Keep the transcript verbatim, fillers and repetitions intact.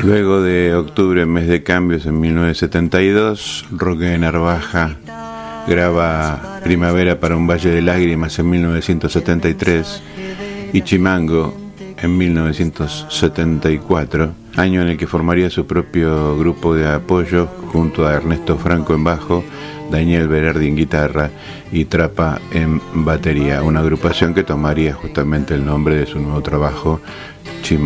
Luego de Octubre, mes de cambios, en mil novecientos setenta y dos, Roque de Narvaja graba Primavera para un valle de lágrimas en mil novecientos setenta y tres y Chimango en mil novecientos setenta y cuatro, año en el que formaría su propio grupo de apoyo junto a Ernesto Franco en bajo, Daniel Berardi en guitarra y Trapa en batería, una agrupación que tomaría justamente el nombre de su nuevo trabajo,